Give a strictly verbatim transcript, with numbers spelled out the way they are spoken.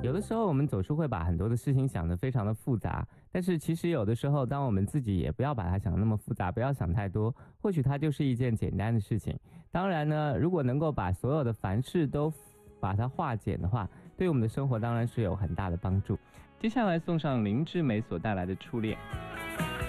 有的时候我们总是会把很多的事情想得非常的复杂，但是其实有的时候，当我们自己也不要把它想得那么复杂，不要想太多，或许它就是一件简单的事情。当然呢，如果能够把所有的凡事都把它化简的话，对我们的生活当然是有很大的帮助。接下来送上林志美所带来的《初恋》。